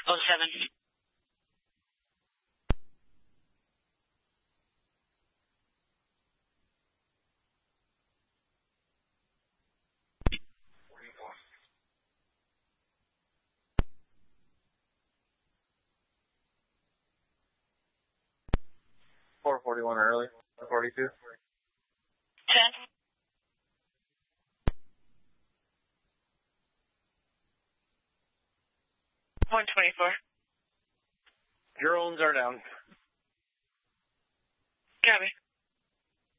Oh, 07. .441 early, 42. 10. 124. Drones are down. Copy.